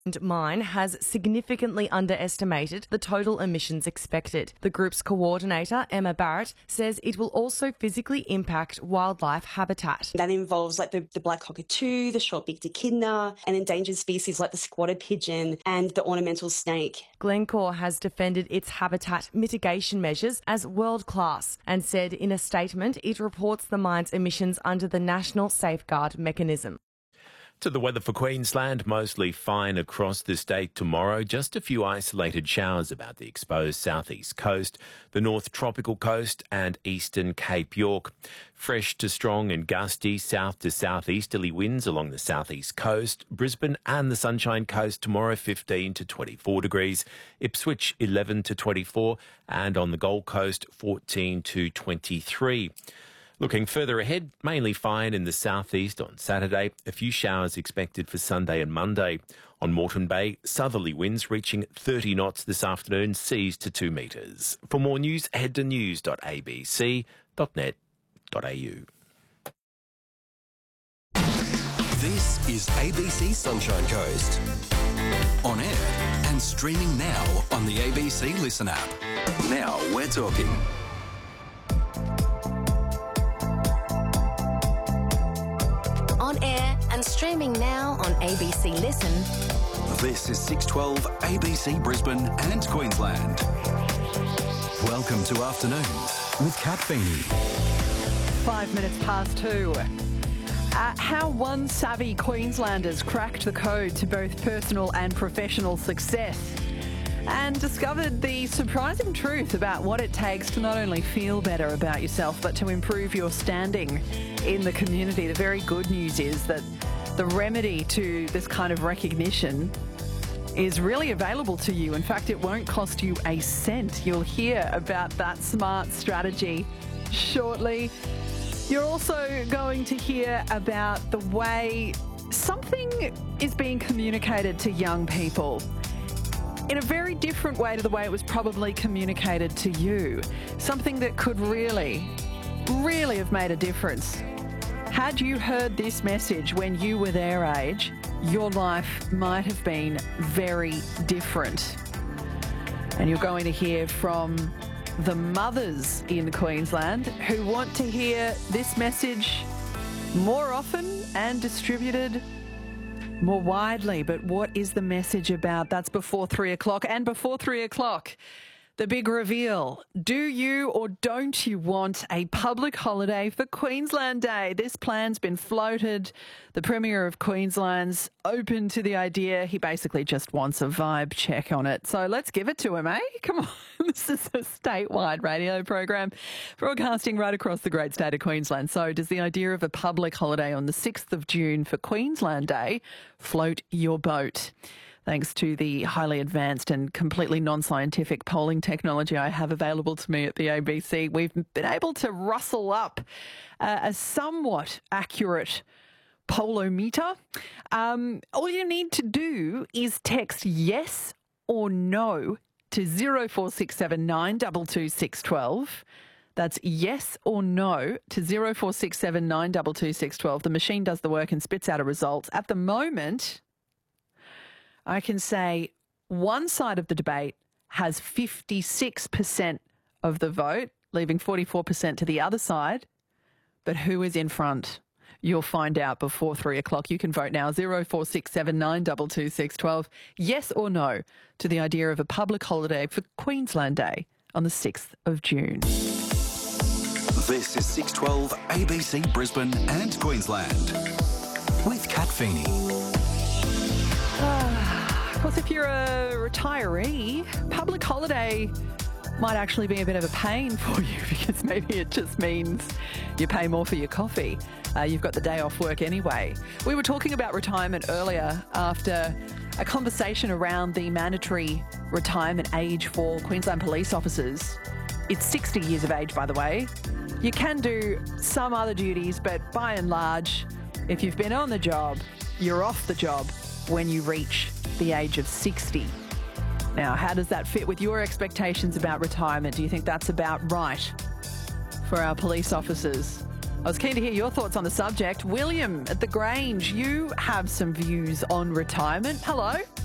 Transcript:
Mine has significantly underestimated the total emissions expected. The group's coordinator, Emma Barrett, says it will also physically impact wildlife habitat. That involves like the black cockatoo, the short-beaked echidna, and endangered species like the squatter pigeon and the ornamental snake. Glencore has defended its habitat mitigation measures as world-class and said in a statement it reports the mine's emissions under the National Safeguard Mechanism. To the weather for Queensland, mostly fine across the state tomorrow. Just a few isolated showers about the exposed southeast coast, the north tropical coast and eastern Cape York. Fresh to strong and gusty south to southeasterly winds along the southeast coast. Brisbane and the Sunshine Coast tomorrow 15 to 24 degrees. Ipswich 11 to 24 and on the Gold Coast 14 to 23. Looking further ahead, mainly fine in the southeast on Saturday. A few showers expected for Sunday and Monday. On Moreton Bay, southerly winds reaching 30 knots this afternoon, seas to 2 metres. For more news, head to news.abc.net.au. This is ABC Sunshine Coast. On air and streaming now on the ABC Listen app. Now we're talking. On air and streaming now on ABC Listen. This is 612 ABC Brisbane and Queensland. Welcome to Afternoons with Kat Feeney. 5 minutes past 2. How one savvy Queenslanders cracked the code to both personal and professional success and discovered the surprising truth about what it takes to not only feel better about yourself but to improve your standing in the community. The very good news is that the remedy to this kind of recognition is really available to you. In fact, it won't cost you a cent. You'll hear about that smart strategy shortly. You're also going to hear about the way something is being communicated to young people in a very different way to the way it was probably communicated to you. Something that could really have made a difference. Had you heard this message when you were their age, your life might have been very different. And you're going to hear from the mothers in Queensland who want to hear this message more often and distributed more widely. But what is the message about? That's before 3 o'clock. And before 3 o'clock, the big reveal. Do you or don't you want a public holiday for Queensland Day? This plan's been floated. The Premier of Queensland's open to the idea. He basically just wants a vibe check on it. So let's give it to him, eh? Come on. This is a statewide radio program broadcasting right across the great state of Queensland. So does the idea of a public holiday on the 6th of June for Queensland Day float your boat? Thanks to the highly advanced and completely non-scientific polling technology I have available to me at the ABC, we've been able to rustle up a somewhat accurate pollometer. All you need to do is text yes or no to 0467 222 612. That's yes or no to 0467 222 612. The machine does the work and spits out a result. At the moment, I can say one side of the debate has 56% of the vote, leaving 44% to the other side. But who is in front? You'll find out before 3 o'clock. You can vote now, 0467 222 612. Yes or no to the idea of a public holiday for Queensland Day on the 6th of June. This is 612 ABC Brisbane and Queensland with Kat Feeney. Of course, if you're a retiree, public holiday might actually be a bit of a pain for you because maybe it just means you pay more for your coffee. You've got the day off work anyway. We were talking about retirement earlier after a conversation around the mandatory retirement age for Queensland police officers. It's 60 years of age, by the way. You can do some other duties, but by and large, if you've been on the job, you're off the job when you reach the age of 60. Now, how does that fit with your expectations about retirement? Do you think that's about right for our police officers? I was keen to hear your thoughts on the subject. William at the Grange, you have some views on retirement. Hello.